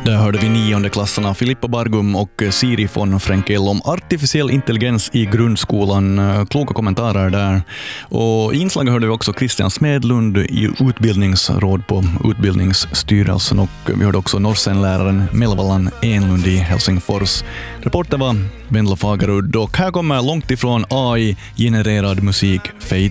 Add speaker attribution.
Speaker 1: Där hörde vi 9:e klassarna Filippa Bargum och Siri von Frenkel om artificiell intelligens i grundskolan. Kloka kommentarer där. Och i inslaget hörde vi också Christian Smedlund i utbildningsråd på utbildningsstyrelsen, och vi hörde också norrsenläraren Melvalan Enlund i Helsingfors. Reporter var Vendla Fagerud, och här kommer långt ifrån AI-genererad musik Fade